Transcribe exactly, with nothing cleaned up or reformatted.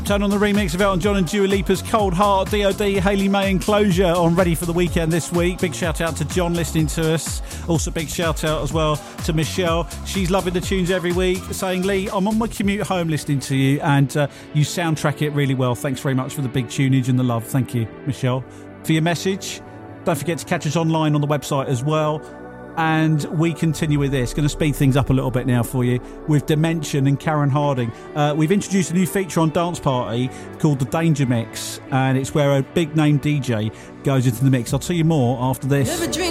Clapton on the remix of Elton John and Dua Lipa's Cold Heart. D O D, Hayley May and Closure on Ready for the Weekend this week. Big shout out to John listening to us. Also big shout out as well to Michelle. She's loving the tunes every week, saying, Lee, I'm on my commute home listening to you and uh, you soundtrack it really well. Thanks very much for the big tunage and the love. Thank you, Michelle, for your message. Don't forget to catch us online on the website as well. And we continue with this. Going to speed things up a little bit now for you with Dimension and Karen Harding. Uh, we've introduced a new feature on Dance Party called the Danger Mix, and it's where a big name D J goes into the mix. I'll tell you more after this.